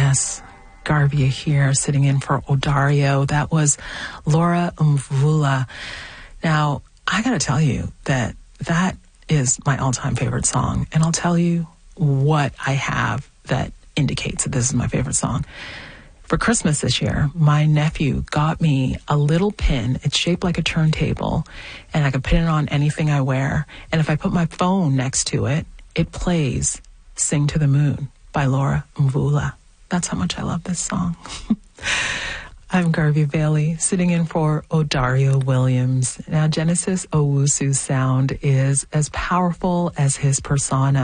Yes, Garvia here, sitting in for Odario. That was Laura Mvula. Now, I got to tell you that is my all-time favorite song, and I'll tell you what I have that indicates that this is my favorite song. For Christmas this year, my nephew got me a little pin. It's shaped like a turntable, and I can pin it on anything I wear. And if I put my phone next to it, it plays Sing to the Moon by Laura Mvula. That's how much I love this song. I'm Garvey Bailey, sitting in for Odario Williams. Now, Genesis Owusu's sound is as powerful as his persona.